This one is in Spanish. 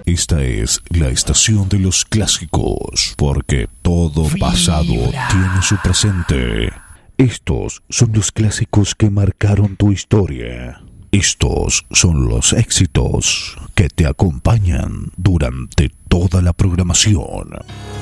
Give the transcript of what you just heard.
Esta es la estación de los clásicos, porque todo pasado tiene su presente. Estos son los clásicos que marcaron tu historia. Estos son los éxitos que te acompañan durante toda la programación.